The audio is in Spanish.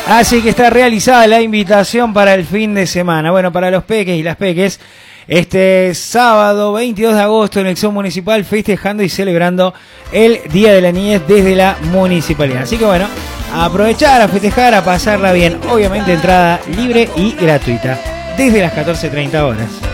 Así que está realizada la invitación para el fin de semana. Bueno, para los peques y las peques, este sábado 22 de agosto en el Zoo Municipal, festejando y celebrando el Día de la Niñez desde la Municipalidad. Así que bueno, a aprovechar, a festejar, a pasarla bien. Obviamente entrada libre y gratuita, desde las 14:30 horas.